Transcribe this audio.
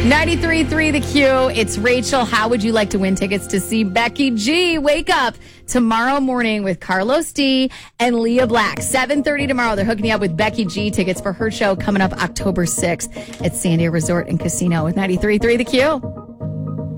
93.3 The Q. It's Rachel. How would you like to win tickets to see Becky G? Wake up tomorrow morning with Carlos D and Leah Black. 7:30 tomorrow. They're hooking you up with Becky G tickets for her show coming up October 6th at Sandia Resort and Casino with 93.3 The Q.